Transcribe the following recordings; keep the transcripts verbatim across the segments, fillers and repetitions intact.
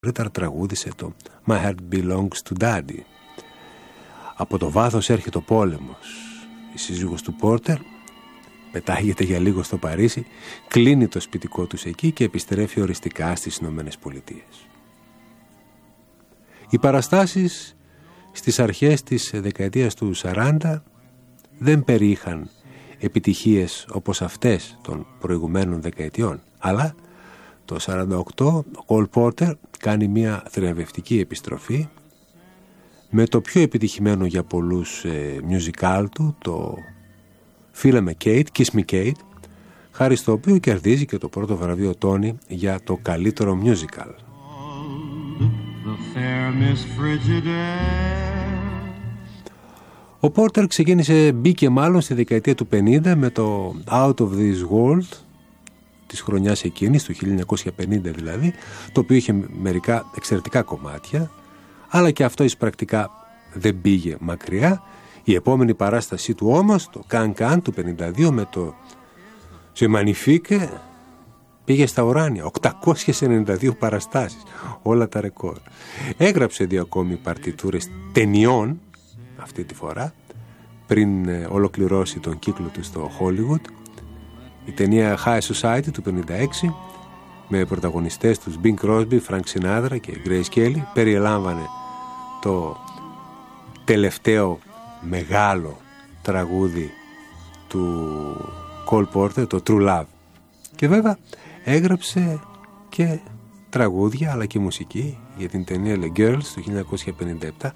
νωρίτερα τραγούδισε το My Heart Belongs to Daddy. Από το βάθος έρχεται ο πόλεμος. Η σύζυγος του Πόρτερ πετάγεται για λίγο στο Παρίσι, κλείνει το σπιτικό τους εκεί και επιστρέφει οριστικά στις Ηνωμένες Πολιτείες. Οι παραστάσεις στις αρχές της δεκαετίας του σαράντα δεν περιείχαν επιτυχίες όπως αυτές των προηγουμένων δεκαετιών, αλλά το σαράντα οκτώ ο Κολ Πόρτερ κάνει μια θριαμβευτική επιστροφή με το πιο επιτυχημένο για πολλούς ε, musical του, το Φίλε με Kate, Kiss Me Kate, χάρη στο οποίο κερδίζει και το πρώτο βραβείο Τόνι για το καλύτερο musical. Ο Πόρτερ ξεκίνησε, μπήκε μάλλον στη δεκαετία του πενήντα με το Out of This World της χρονιάς εκείνης, του χίλια εννιακόσια πενήντα δηλαδή, το οποίο είχε μερικά εξαιρετικά κομμάτια, αλλά και αυτό εισπρακτικά δεν πήγε μακριά. Η επόμενη παράστασή του όμως, το Can Can του πενήντα δύο με το Se Magnifique, πήγε στα ουράνια, οκτακόσιες ενενήντα δύο παραστάσεις, όλα τα ρεκόρ. Έγραψε δύο ακόμη παρτιτούρες ταινιών, αυτή τη φορά, πριν ολοκληρώσει τον κύκλο του στο Hollywood. Η ταινία High Society του πενήντα έξι, με πρωταγωνιστές τους Bing Crosby, Frank Sinatra και Grace Kelly, περιελάμβανε το τελευταίο μεγάλο τραγούδι του Cole Porter, το True Love. Και βέβαια έγραψε και τραγούδια αλλά και μουσική για την ταινία The Girls του χίλια εννιακόσια πενήντα επτά.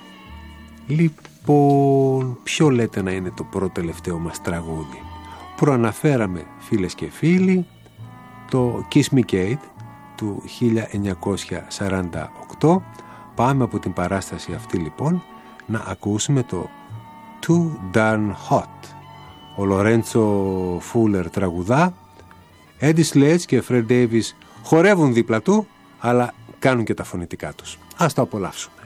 Λοιπόν, ποιο λέτε να είναι το πρώτο τελευταίο μας τραγούδι? Προαναφέραμε, φίλες και φίλοι, το Kiss Me Kate του χίλια εννιακόσια σαράντα οκτώ. Πάμε από την παράσταση αυτή λοιπόν να ακούσουμε το Too Darn Hot. Ο Λορέντσο Φούλερ τραγουδά, Eddie Sledge και Fred Davis χορεύουν δίπλα του, αλλά κάνουν και τα φωνητικά τους. Ας το απολαύσουμε.